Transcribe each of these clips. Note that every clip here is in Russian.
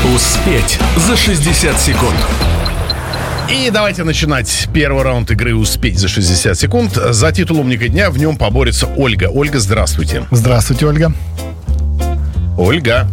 Успеть за 60 секунд. И давайте начинать первый раунд игры «Успеть за 60 секунд». За титул умника дня в нем поборется Ольга. Ольга, здравствуйте. Здравствуйте, Ольга. Ольга.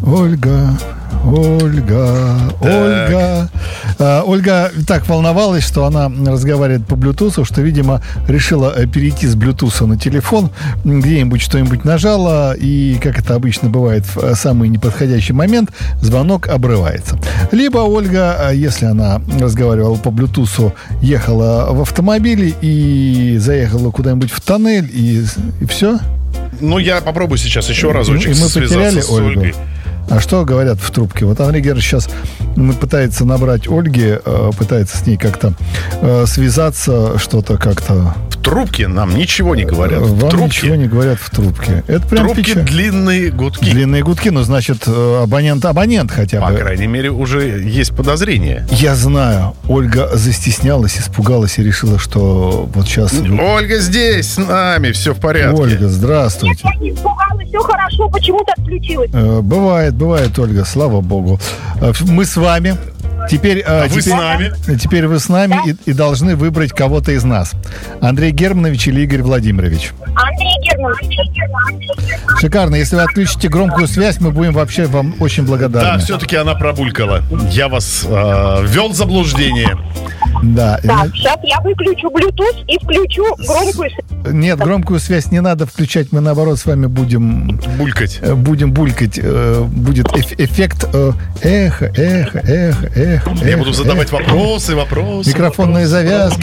Ольга так волновалась, что она разговаривает по Bluetooth, что, видимо, решила перейти с Bluetooth на телефон, где-нибудь что-нибудь нажала, и, как это обычно бывает, в самый неподходящий момент звонок обрывается. Либо Ольга, если она разговаривала по Bluetooth, ехала в автомобиле и заехала куда-нибудь в тоннель, и все. Ну, я попробую сейчас еще разочек и мы потеряли с Ольгу. Ольгой. А что говорят в трубке? Вот Андрей Герович сейчас пытается набрать Ольги, пытается с ней как-то связаться, что-то как-то. В трубке нам ничего не говорят. Вам ничего не говорят в трубке. Это прям трубки печаль. Длинные гудки. Длинные гудки, ну, значит, абонент хотя бы. По крайней мере, уже есть подозрение. Я знаю. Ольга застеснялась, испугалась и решила, что вот сейчас... Ольга здесь, с нами, все в порядке. Ольга, здравствуйте. Я не испугалась, все хорошо, почему-то отключилась. Бывает, Ольга, слава богу. Мы с вами. Теперь вы с нами. Теперь вы с нами и должны выбрать кого-то из нас. Андрей Германович или Игорь Владимирович? Андрей Германович. Шикарно. Если вы отключите громкую связь, мы будем вообще вам очень благодарны. Да, все-таки она пробулькала. Я вас ввел в заблуждение. Да. Так, сейчас я выключу Bluetooth и включу громкую связь. Нет, громкую связь не надо включать. Мы, наоборот, с вами будем... Булькать. Будем булькать. Будет эффект эхо. Я буду задавать вопросы. Микрофонные завязки.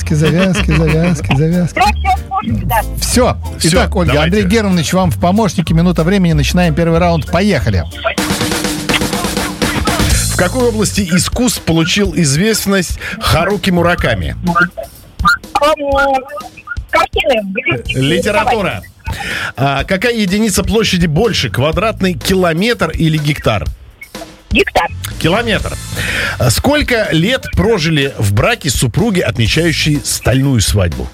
Все. Итак, Ольга, давайте. Андрей Германович, вам в помощники. Минута времени. Начинаем первый раунд. Поехали. В какой области искусств получил известность Харуки Мураками? Картины. Литература. Какая единица площади больше? Квадратный километр или гектар? Гектар. Километр. Сколько лет прожили в браке супруги, отмечающие стальную свадьбу?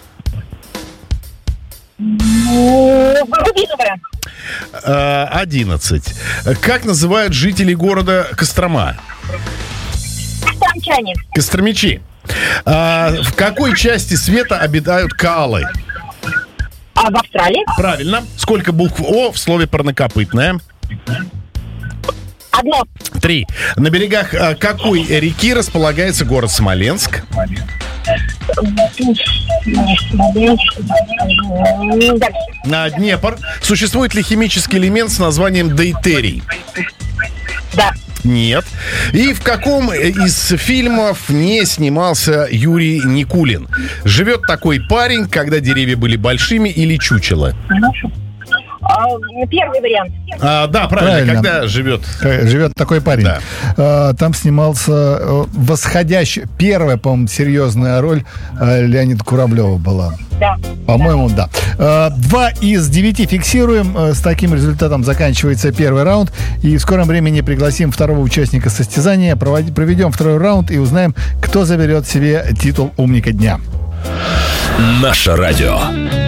Рубиновая. 11. Как называют жителей города Кострома? Костромчане. Костромичи. В какой части света обитают коалы? А в Австралии? Правильно. Сколько букв О в слове парнокопытная? 1. 3. На берегах какой реки располагается город Смоленск? Днепр. Существует ли химический элемент с названием дейтерий? Да. Нет. И в каком из фильмов не снимался Юрий Никулин? Живет такой парень, когда деревья были большими, или чучело? Первый вариант. Да, правильно. Когда живет такой парень. Да. Там снимался восходящий. Первая, по-моему, серьезная роль Леонида Куравлева была. Да. По-моему, да. 2 из 9 фиксируем. С таким результатом заканчивается первый раунд. И в скором времени пригласим второго участника состязания. Проведем второй раунд и узнаем, кто заберет себе титул умника дня. Наше радио.